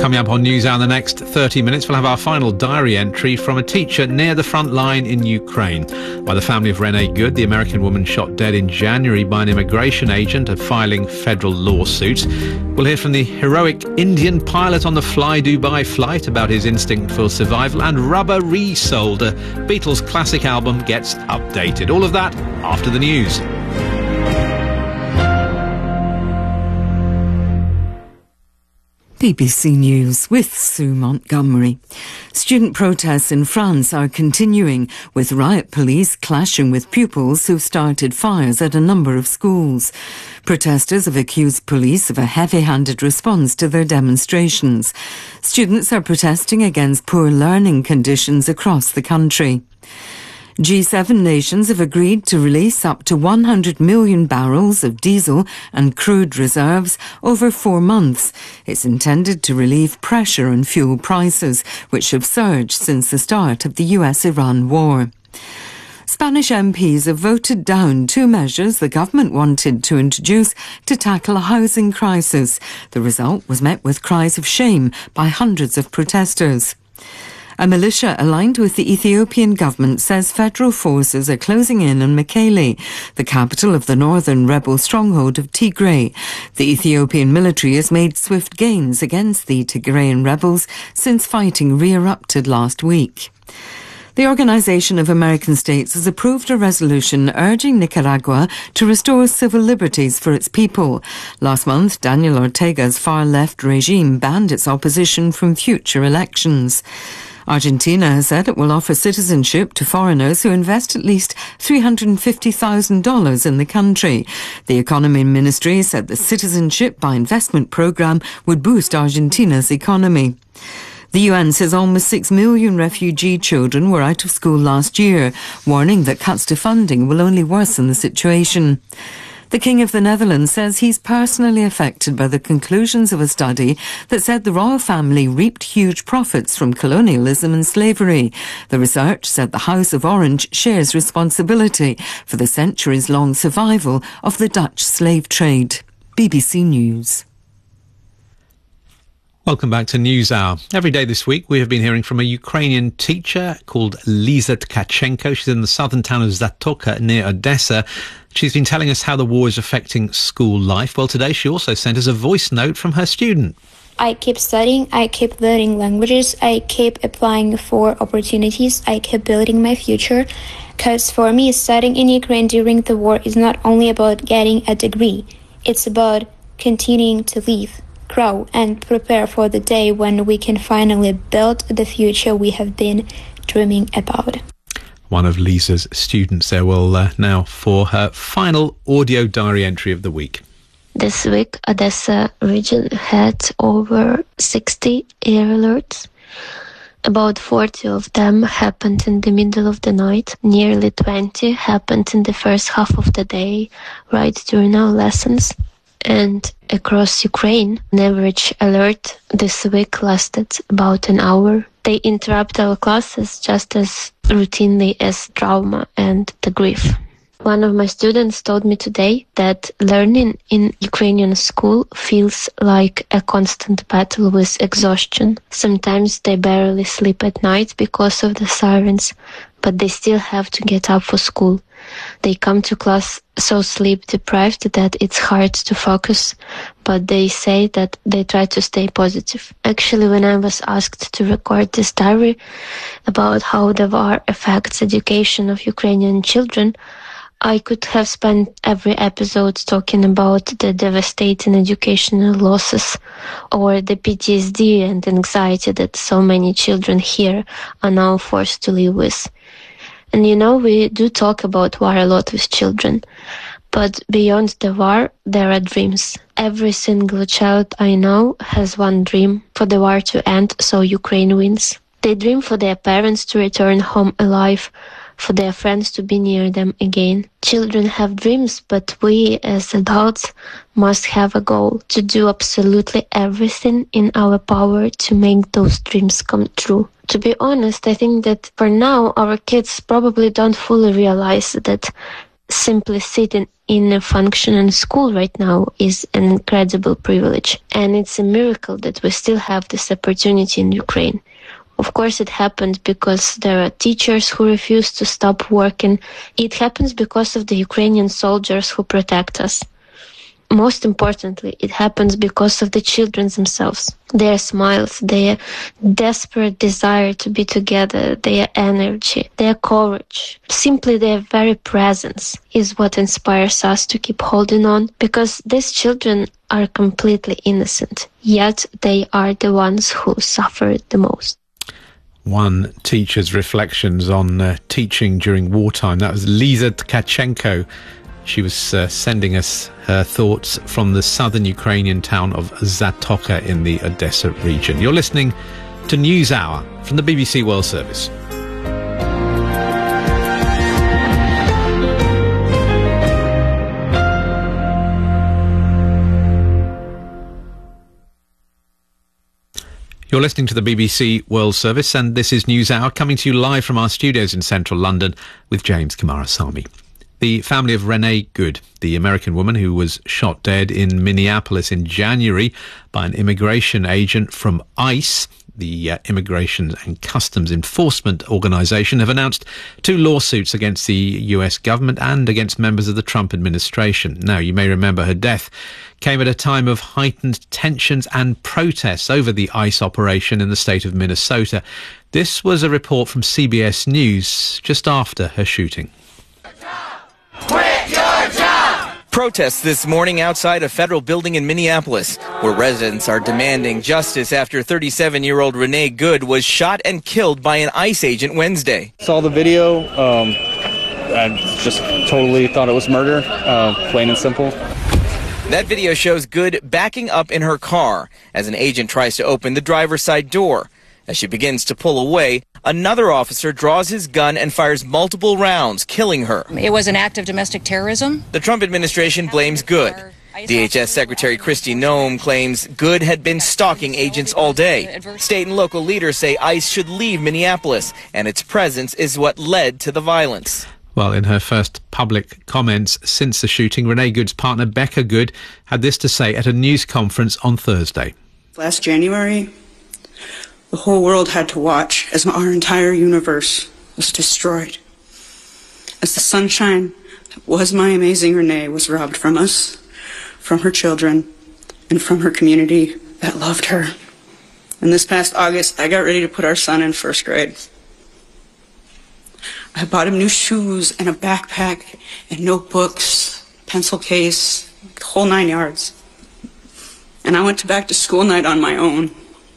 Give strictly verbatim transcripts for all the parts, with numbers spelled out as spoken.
Coming up on NewsHour in the next thirty minutes, we'll have our final diary entry from a teacher near the front line in Ukraine. By the family of Renee Good, the American woman shot dead in January by an immigration agent of filing federal lawsuits. We'll hear from the heroic Indian pilot on the Fly Dubai flight about his instinct for survival, and Rubber Resold, a Beatles classic album, gets updated. All of that after the news. B B C News with Sue Montgomery. Student protests in France are continuing, with riot police clashing with pupils who've started fires at a number of schools. Protesters have accused police of a heavy-handed response to their demonstrations. Students are protesting against poor learning conditions across the country. G seven nations have agreed to release up to one hundred million barrels of diesel and crude reserves over four months. It's intended to relieve pressure on fuel prices, which have surged since the start of the U S Iran war. Spanish M Ps have voted down two measures the government wanted to introduce to tackle a housing crisis. The result was met with cries of shame by hundreds of protesters. A militia aligned with the Ethiopian government says federal forces are closing in on Mekele, the capital of the northern rebel stronghold of Tigray. The Ethiopian military has made swift gains against the Tigrayan rebels since fighting re-erupted last week. The Organization of American States has approved a resolution urging Nicaragua to restore civil liberties for its people. Last month, Daniel Ortega's far-left regime banned its opposition from future elections. Argentina has said it will offer citizenship to foreigners who invest at least three hundred fifty thousand dollars in the country. The Economy Ministry said the Citizenship by Investment program would boost Argentina's economy. The U N says almost six million refugee children were out of school last year, warning that cuts to funding will only worsen the situation. The King of the Netherlands says he's personally affected by the conclusions of a study that said the royal family reaped huge profits from colonialism and slavery. The research said the House of Orange shares responsibility for the centuries-long survival of the Dutch slave trade. B B C News. Welcome back to NewsHour. Every day this week we have been hearing from a Ukrainian teacher called Liza Tkachenko. She's in the southern town of Zatoka near Odessa. She's been telling us how the war is affecting school life. Well, today she also sent us a voice note from her student. I keep studying, I keep learning languages, I keep applying for opportunities, I keep building my future. Because for me, studying in Ukraine during the war is not only about getting a degree, it's about continuing to live, grow, and prepare for the day when we can finally build the future we have been dreaming about. One of Lisa's students there. Well, uh, now for her final audio diary entry of the week. This week, Odessa region had over sixty air alerts. About forty of them happened in the middle of the night. Nearly twenty happened in the first half of the day, right during our lessons. And across Ukraine, an average alert this week lasted about an hour. They interrupt our classes just as routinely as trauma and the grief. One of my students told me today that learning in Ukrainian school feels like a constant battle with exhaustion. Sometimes they barely sleep at night because of the sirens, but they still have to get up for school. They come to class so sleep-deprived that it's hard to focus, but they say that they try to stay positive. Actually, when I was asked to record this diary about how the war affects education of Ukrainian children, I could have spent every episode talking about the devastating educational losses or the P T S D and anxiety that so many children here are now forced to live with. And you know, we do talk about war a lot with children, but beyond the war, there are dreams. Every single child I know has one dream: for the war to end so Ukraine wins. They dream for their parents to return home alive, for their friends to be near them again. Children have dreams, but we as adults must have a goal to do absolutely everything in our power to make those dreams come true. To be honest, I think that for now our kids probably don't fully realize that simply sitting in a functioning school right now is an incredible privilege. And it's a miracle that we still have this opportunity in Ukraine. Of course, it happened because there are teachers who refuse to stop working. It happens because of the Ukrainian soldiers who protect us. Most importantly, it happens because of the children themselves. Their smiles, their desperate desire to be together, their energy, their courage, simply their very presence is what inspires us to keep holding on, because these children are completely innocent, yet they are the ones who suffer the most. One teacher's reflections on uh, teaching during wartime. That was Liza Tkachenko. She was uh, sending us her thoughts from the southern Ukrainian town of Zatoka in the Odessa region. You're listening to News Hour from the B B C World Service. You're listening to the B B C World Service, and this is News Hour, coming to you live from our studios in central London with James Kamarasamy. The family of Renee Good, the American woman who was shot dead in Minneapolis in January by an immigration agent from ICE, the uh, Immigration and Customs Enforcement Organization, have announced two lawsuits against the U S government and against members of the Trump administration. Now, you may remember her death came at a time of heightened tensions and protests over the ICE operation in the state of Minnesota. This was a report from C B S News just after her shooting. Quit your job! Protests this morning outside a federal building in Minneapolis, where residents are demanding justice after thirty-seven-year-old Renee Good was shot and killed by an ICE agent Wednesday. Saw the video. Um, I just totally thought it was murder, uh, plain and simple. That video shows Good backing up in her car as an agent tries to open the driver's side door. As she begins to pull away, another officer draws his gun and fires multiple rounds, killing her. It was an act of domestic terrorism. The Trump administration blames Good. D H S Secretary Kristi Noem claims Good had been stalking agents all day. State and local leaders say ICE should leave Minneapolis, and its presence is what led to the violence. Well, in her first public comments since the shooting, Renee Good's partner, Becca Good, had this to say at a news conference on Thursday. Last January, the whole world had to watch as our entire universe was destroyed. As the sunshine that was my amazing Renee was robbed from us, from her children, and from her community that loved her. And this past August, I got ready to put our son in first grade. I bought him new shoes and a backpack and notebooks, pencil case, the whole nine yards. And I went to back to school night on my own.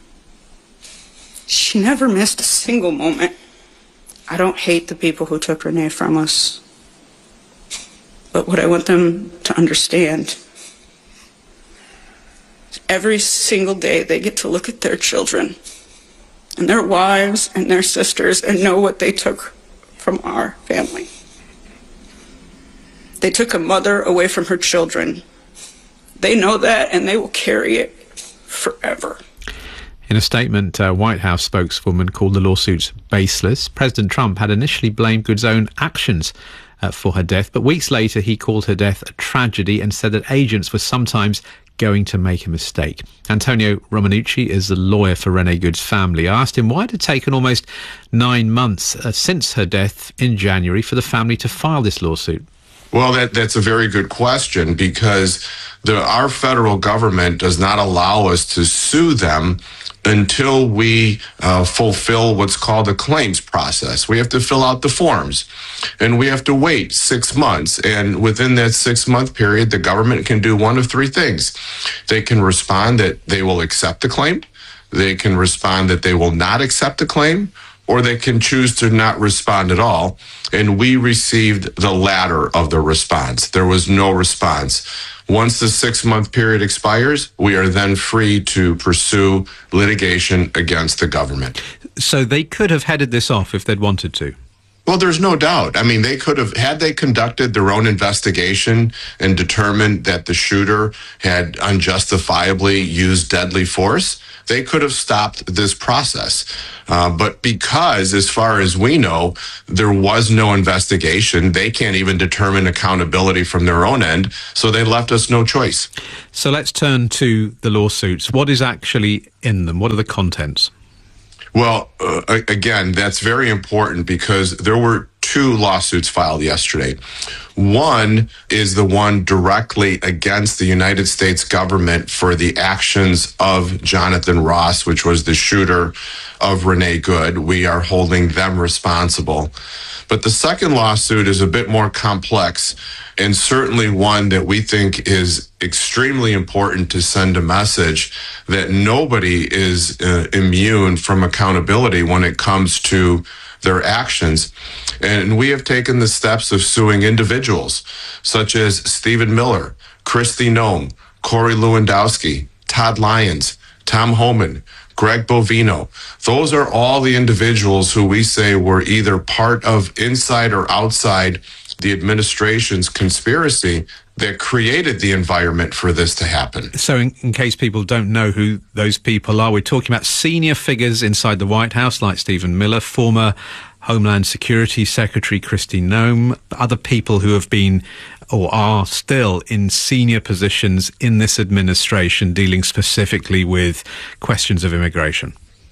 She never missed a single moment. I don't hate the people who took Renee from us. But what I want them to understand is every single day they get to look at their children and their wives and their sisters and know what they took from our family. They took a mother away from her children. They know that, and they will carry it forever. In a statement, a White House spokeswoman called the lawsuits baseless. President Trump had initially blamed Good's own actions uh, for her death, but weeks later he called her death a tragedy and said that agents were sometimes going to make a mistake. Antonio Romanucci is the lawyer for Renee Good's family. I asked him why it had taken almost nine months uh, since her death in January for the family to file this lawsuit. Well, that, that's a very good question, because the, our federal government does not allow us to sue them until we uh, fulfill what's called a claims process. We have to fill out the forms, and we have to wait six months. And within that six-month period, the government can do one of three things. They can respond that they will accept the claim, they can respond that they will not accept the claim, or they can choose to not respond at all. And we received the latter of the response. There was no response. Once the six-month period expires, we are then free to pursue litigation against the government. So they could have headed this off if they'd wanted to? Well, there's no doubt. I mean, they could have, had they conducted their own investigation and determined that the shooter had unjustifiably used deadly force, they could have stopped this process. Uh, but because, as far as we know, there was no investigation, they can't even determine accountability from their own end, so they left us no choice. So let's turn to the lawsuits. What is actually in them? What are the contents? Well, uh, again, that's very important because there were two lawsuits filed yesterday. One is the one directly against the United States government for the actions of Jonathan Ross, which was the shooter of Renee Good. We are holding them responsible. But the second lawsuit is a bit more complex, and certainly one that we think is extremely important to send a message that nobody is uh, immune from accountability when it comes to their actions. And we have taken the steps of suing individuals such as Stephen Miller, Kristi Noem, Corey Lewandowski, Todd Lyons, Tom Homan, Greg Bovino. Those are all the individuals who we say were either part of inside or outside the administration's conspiracy that created the environment for this to happen. So in, in case people don't know who those people are, we're talking about senior figures inside the White House like Stephen Miller, former Homeland Security Secretary Kristi Noem, other people who have been or are still in senior positions in this administration dealing specifically with questions of immigration.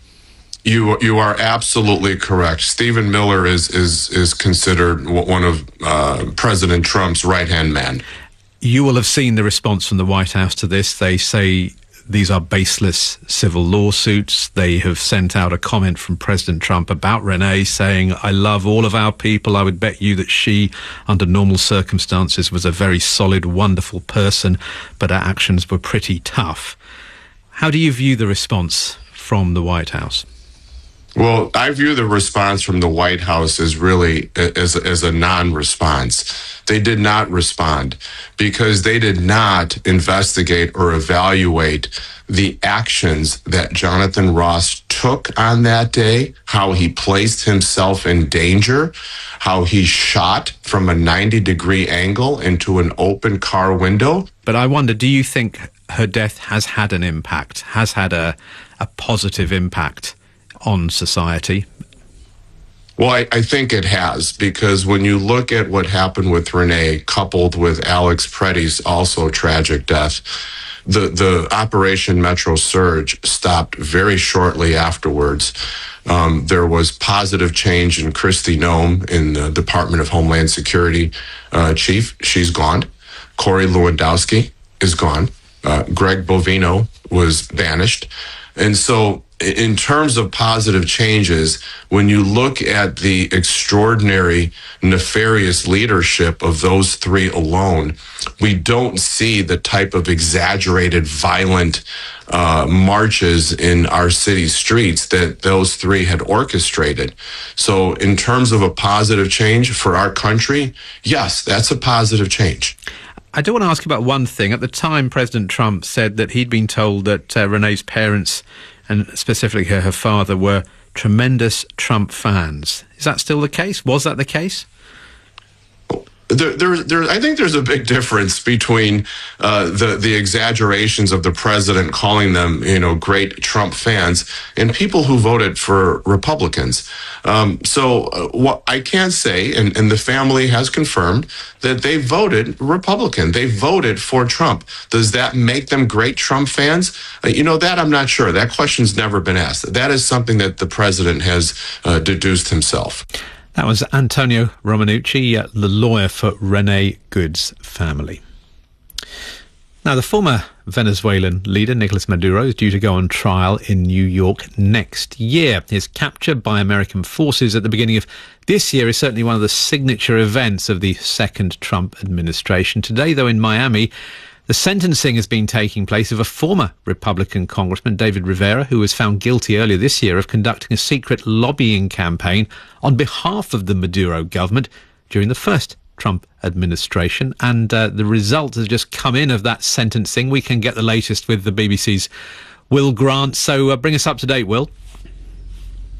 You you are absolutely correct. Stephen Miller is is is considered one of uh, President Trump's right-hand man. You will have seen the response from the White House to this. They say these are baseless civil lawsuits. They have sent out a comment from President Trump about Renee saying, I love all of our people. I would bet you that she, under normal circumstances, was a very solid, wonderful person, but her actions were pretty tough. How do you view the response from the White House? Well, I view the response from the White House as really as, as a non-response. They did not respond because they did not investigate or evaluate the actions that Jonathan Ross took on that day, how he placed himself in danger, how he shot from a ninety degree angle into an open car window. But I wonder, do you think her death has had an impact, has had a, a positive impact on society? Well, I, I think it has, because when you look at what happened with Renee, coupled with Alex Preddy's also tragic death, the, the Operation Metro Surge stopped very shortly afterwards. Um, there was positive change in Kristi Noem in the Department of Homeland Security uh, chief. She's gone. Corey Lewandowski is gone. Uh, Greg Bovino was banished. And so in terms of positive changes, when you look at the extraordinary, nefarious leadership of those three alone, we don't see the type of exaggerated, violent uh, marches in our city streets that those three had orchestrated. So in terms of a positive change for our country, yes, that's a positive change. I do want to ask about one thing. At the time, President Trump said that he'd been told that uh, Renee's parents, and specifically her, her father, were tremendous Trump fans. Is that still the case? Was that the case? There, there, there, I think there's a big difference between uh, the the exaggerations of the president calling them, you know, great Trump fans, and people who voted for Republicans. Um, so uh, what I can say, and, and the family has confirmed, that they voted Republican. They voted for Trump. Does that make them great Trump fans? Uh, you know, that I'm not sure. That question's never been asked. That is something that the president has uh, deduced himself. That was Antonio Romanucci, uh, the lawyer for Renee Good's family. Now, the former Venezuelan leader, Nicolas Maduro, is due to go on trial in New York next year. His capture by American forces at the beginning of this year is certainly one of the signature events of the second Trump administration. Today, though, in Miami, the sentencing has been taking place of a former Republican Congressman, David Rivera, who was found guilty earlier this year of conducting a secret lobbying campaign on behalf of the Maduro government during the first Trump administration. And uh, the result has just come in of that sentencing. We can get the latest with the B B C's Will Grant. So uh, bring us up to date, Will.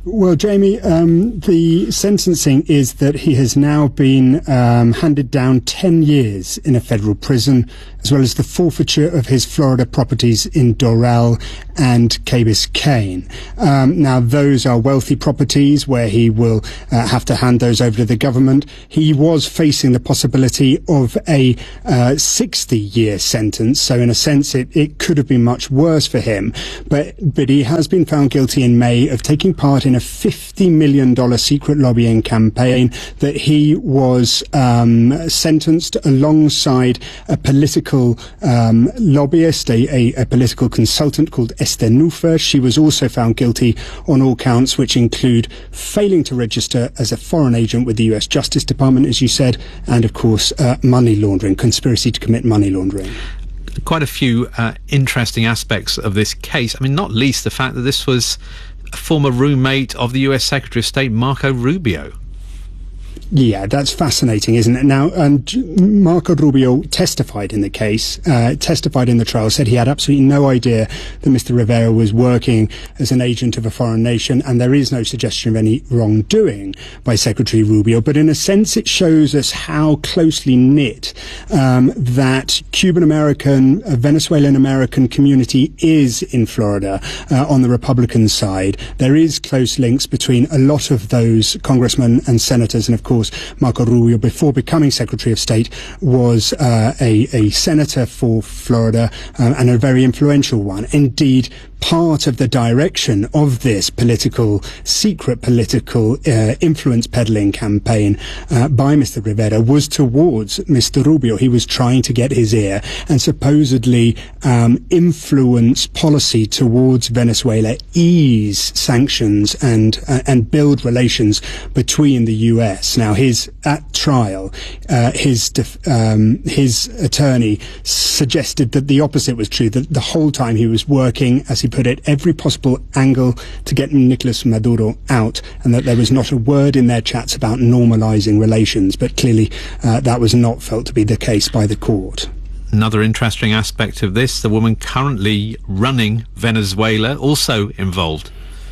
Well, Jamie, um, the sentencing is that he has now been um, handed down ten years in a federal prison, as well as the forfeiture of his Florida properties in Doral and Key Biscayne. Um, now, those are wealthy properties where he will uh, have to hand those over to the government. He was facing the possibility of a uh, sixty-year sentence, so in a sense it, it could have been much worse for him. But, but he has been found guilty in May of taking part in a fifty million dollars secret lobbying campaign that he was um, sentenced alongside a political um, lobbyist, a, a, a political consultant called Esther Nufer. She was also found guilty on all counts, which include failing to register as a foreign agent with the U S Justice Department, as you said, and of course uh, money laundering, conspiracy to commit money laundering. Quite a few uh, interesting aspects of this case. I mean, not least the fact that this was a former roommate of the U S Secretary of State, Marco Rubio. Yeah, that's fascinating, isn't it? Now, um, Marco Rubio testified in the case, uh, testified in the trial, said he had absolutely no idea that Mister Rivera was working as an agent of a foreign nation, and there is no suggestion of any wrongdoing by Secretary Rubio. But in a sense, it shows us how closely knit um, that Cuban-American, uh, Venezuelan-American community is in Florida uh, on the Republican side. There is close links between a lot of those congressmen and senators, and of course, Marco Rubio, before becoming Secretary of State, was uh, a, a senator for Florida um, and a very influential one. Indeed, part of the direction of this political, secret political uh, influence peddling campaign uh, by Mister Rivera was towards Mister Rubio. He was trying to get his ear and supposedly um, influence policy towards Venezuela, ease sanctions and uh, and build relations between the U S. Now, his at trial, uh, his def- um, his attorney suggested that the opposite was true, that the whole time he was working, as he put it, every possible angle to get Nicolas Maduro out, and that there was not a word in their chats about normalizing relations. But clearly uh, that was not felt to be the case by the court. Another interesting aspect of this, the woman currently running Venezuela also involved.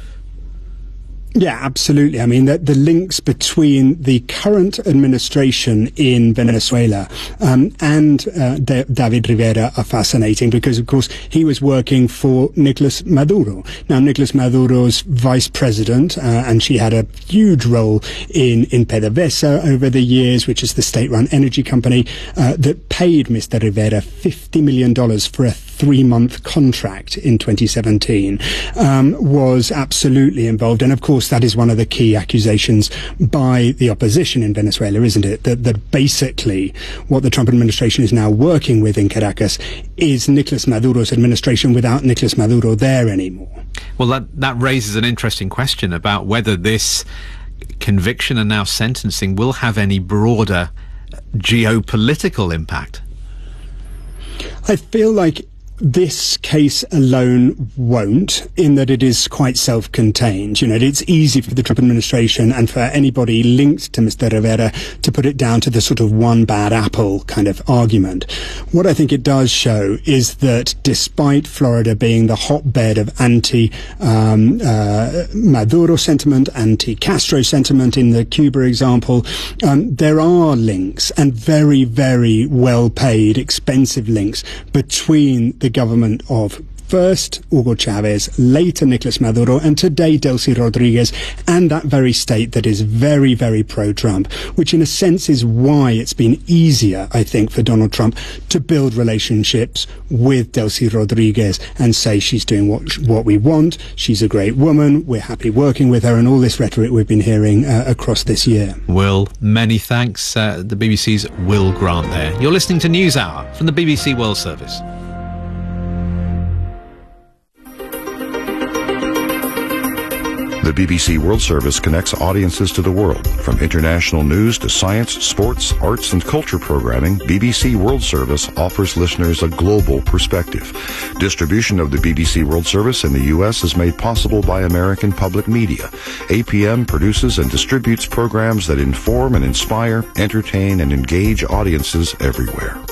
Yeah, absolutely. I mean, the, the links between the current administration in Venezuela um, and uh, De- David Rivera are fascinating because, of course, he was working for Nicolas Maduro. Now, Nicolas Maduro's vice president, uh, and she had a huge role in, in PDVSA over the years, which is the state-run energy company uh, that paid Mister Rivera fifty million dollars for a three-month contract in twenty seventeen, um, was absolutely involved. And, of course, that is one of the key accusations by the opposition in Venezuela, isn't it? That, that basically what the Trump administration is now working with in Caracas is Nicolas Maduro's administration without Nicolas Maduro there anymore. Well, that, that raises an interesting question about whether this conviction and now sentencing will have any broader geopolitical impact. I feel like this case alone won't, in that it is quite self-contained. You know, it's easy for the Trump administration and for anybody linked to Mister Rivera to put it down to the sort of one bad apple kind of argument. What I think it does show is that despite Florida being the hotbed of anti-Maduro um, uh, sentiment, anti-Castro sentiment in the Cuba example, um, there are links, and very, very well-paid, expensive links between the government of first Hugo Chavez, later Nicolas Maduro, and today Delcy Rodriguez, and that very state that is very, very pro-Trump, which in a sense is why it's been easier, I think, for Donald Trump to build relationships with Delcy Rodriguez and say she's doing what what we want, she's a great woman, we're happy working with her, and all this rhetoric we've been hearing uh, across this year. Will, many thanks. Uh, the B B C's Will Grant there. You're listening to NewsHour from the B B C World Service. The B B C World Service connects audiences to the world. From international news to science, sports, arts, and culture programming, B B C World Service offers listeners a global perspective. Distribution of the B B C World Service in the U S is made possible by American Public Media. A P M produces and distributes programs that inform and inspire, entertain, and engage audiences everywhere.